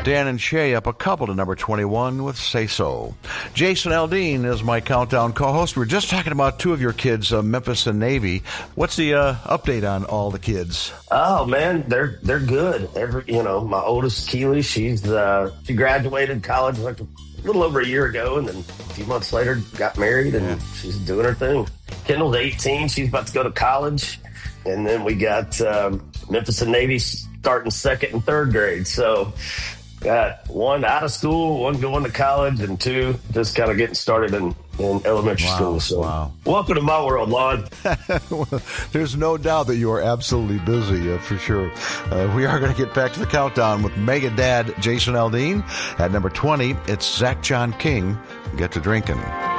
Dan and Shay up a couple to number 21 with Say So. Jason Aldean is my Countdown co-host. We're just talking about two of your kids, Memphis and Navy. What's the update on all the kids? Oh man, they're good. My oldest Keely, she graduated college like a little over a year ago, and then a few months later got married, and she's doing her thing. Kendall's 18; she's about to go to college, and then we got Memphis and Navy starting second and third grade. So got one out of school, one going to college, and two just kind of getting started in elementary school. So welcome to my world, Lon. Well, there's no doubt that you are absolutely busy, for sure. We are going to get back to the countdown with mega dad Jason Aldean. At number 20, it's Zach John King, Get to Drinking.